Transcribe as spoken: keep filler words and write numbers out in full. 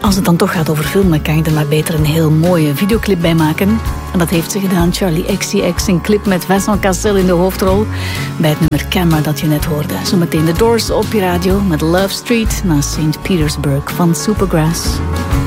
als het dan toch gaat over filmen, kan je er maar beter een heel mooie videoclip bij maken. En dat heeft ze gedaan, Charlie X C X, een clip met Vincent Cassel in de hoofdrol. Bij het nummer Camera dat je net hoorde. Zometeen de Doors op je radio met Love Street naar Saint Petersburg van Supergrass.